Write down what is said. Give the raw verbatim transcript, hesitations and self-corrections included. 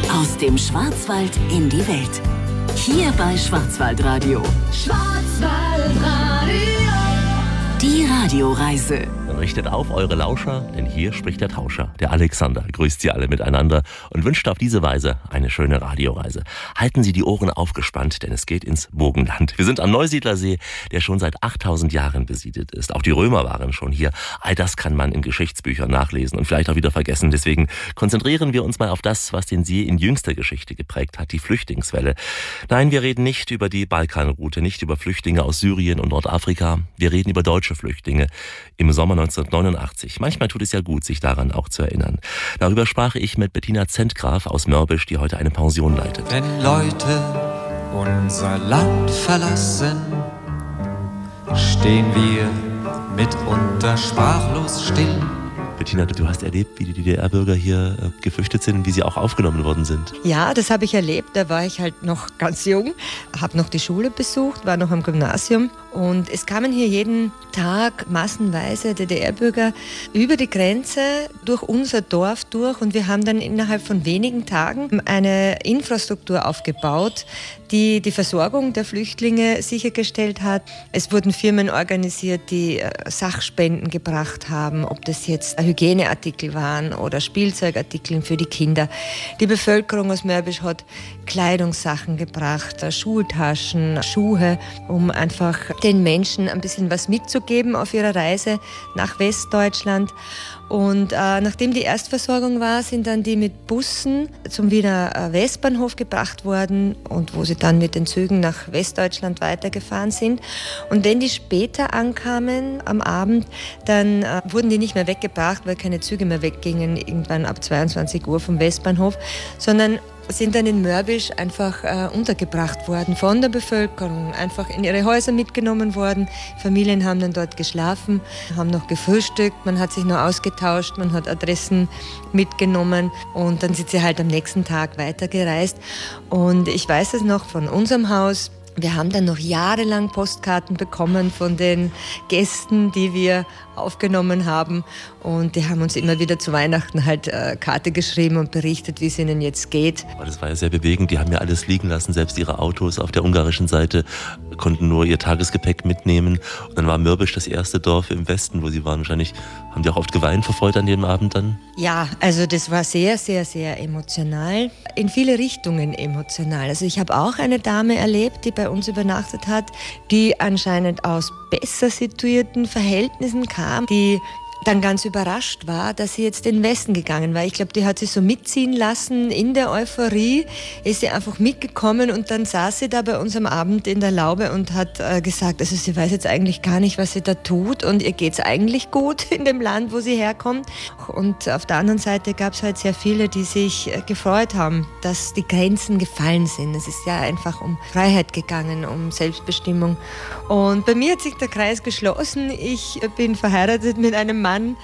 Aus dem Schwarzwald in die Welt. Hier bei Schwarzwaldradio. Schwarzwaldradio. Die Radioreise. Dann richtet auf eure Lauscher, denn hier spricht der Tauscher, der Alexander. Grüßt Sie alle miteinander und wünscht auf diese Weise eine schöne Radioreise. Halten Sie die Ohren aufgespannt, denn es geht ins Burgenland. Wir sind am Neusiedlersee, der schon seit achttausend Jahren besiedelt ist. Auch die Römer waren schon hier. All das kann man in Geschichtsbüchern nachlesen und vielleicht auch wieder vergessen. Deswegen konzentrieren wir uns mal auf das, was den See in jüngster Geschichte geprägt hat, die Flüchtlingswelle. Nein, wir reden nicht über die Balkanroute, nicht über Flüchtlinge aus Syrien und Nordafrika. Wir reden über deutsche Flüchtlinge im Sommer neunzehnhundertneunundachtzig. Manchmal tut es ja gut, sich daran auch zu erinnern. Darüber sprach ich mit Bettina Zentgraf aus Mörbisch, die heute eine Pension leitet. Wenn Leute unser Land verlassen, stehen wir mitunter sprachlos still. Bettina, du hast erlebt, wie die D D R-Bürger hier äh, geflüchtet sind und wie sie auch aufgenommen worden sind. Ja, das habe ich erlebt. Da war ich halt noch ganz jung, habe noch die Schule besucht, war noch am Gymnasium. Und es kamen hier jeden Tag massenweise D D R-Bürger über die Grenze durch unser Dorf durch. Und wir haben dann innerhalb von wenigen Tagen eine Infrastruktur aufgebaut, die die Versorgung der Flüchtlinge sichergestellt hat. Es wurden Firmen organisiert, die Sachspenden gebracht haben, ob das jetzt Hygieneartikel waren oder Spielzeugartikel für die Kinder. Die Bevölkerung aus Mörbisch hat Kleidungssachen gebracht, Schultaschen, Schuhe, um einfach den Menschen ein bisschen was mitzugeben auf ihrer Reise nach Westdeutschland. Und äh, nachdem die Erstversorgung war, sind dann die mit Bussen zum Wiener äh, Westbahnhof gebracht worden und wo sie dann mit den Zügen nach Westdeutschland weitergefahren sind. Und wenn die später ankamen am Abend, dann äh, wurden die nicht mehr weggebracht, weil keine Züge mehr weggingen, irgendwann ab zweiundzwanzig Uhr vom Westbahnhof, sondern sind dann in Mörbisch einfach äh, untergebracht worden von der Bevölkerung, einfach in ihre Häuser mitgenommen worden. Familien haben dann dort geschlafen, haben noch gefrühstückt, man hat sich noch ausgetauscht, man hat Adressen mitgenommen und dann sind sie halt am nächsten Tag weitergereist. Und ich weiß es noch von unserem Haus. Wir haben dann noch jahrelang Postkarten bekommen von den Gästen, die wir aufgenommen haben. Und die haben uns immer wieder zu Weihnachten halt äh, Karte geschrieben und berichtet, wie es ihnen jetzt geht. Aber das war ja sehr bewegend. Die haben ja alles liegen lassen, selbst ihre Autos auf der ungarischen Seite, konnten nur ihr Tagesgepäck mitnehmen. Und dann war Mörbisch das erste Dorf im Westen, wo sie waren. Wahrscheinlich haben die auch oft geweint vor Freude an dem Abend dann? Ja, also das war sehr, sehr, sehr emotional. In viele Richtungen emotional. Also ich habe auch eine Dame erlebt, die bei uns übernachtet hat, die anscheinend aus besser situierten Verhältnissen kam, die dann ganz überrascht war, dass sie jetzt in den Westen gegangen war. Ich glaube, die hat sich so mitziehen lassen in der Euphorie, ist sie einfach mitgekommen und dann saß sie da bei uns am Abend in der Laube und hat äh, gesagt, also sie weiß jetzt eigentlich gar nicht, was sie da tut und ihr geht's eigentlich gut in dem Land, wo sie herkommt. Und auf der anderen Seite gab es halt sehr viele, die sich äh, gefreut haben, dass die Grenzen gefallen sind. Es ist ja einfach um Freiheit gegangen, um Selbstbestimmung. Und bei mir hat sich der Kreis geschlossen. Ich bin verheiratet mit einem Mann,